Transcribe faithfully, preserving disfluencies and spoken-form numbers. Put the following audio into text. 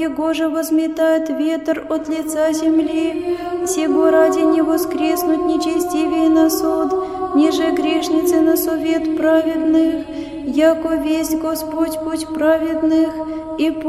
его же возметает ветер от лица земли, сего ради не воскреснуть нечестивее на суд, ниже грешницы на совет праведных, яко весть Господь путь праведных, и